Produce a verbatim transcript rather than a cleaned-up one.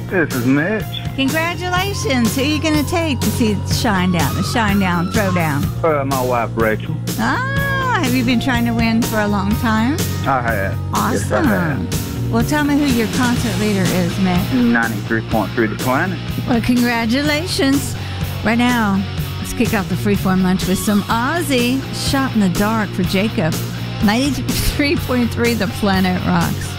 This is Mitch. Congratulations. Who are you going to take to see Shinedown, the Shinedown Throwdown? Uh, my wife, Rachel. Ah, have you been trying to win for a long time? I have. Awesome. Yes, I have. Well, tell me who your concert leader is, Mitch. ninety-three point three The Planet. Well, congratulations. Right now, let's kick off the Freeform Lunch with some Ozzy. Shot in the Dark for Jacob. ninety-three point three The Planet rocks.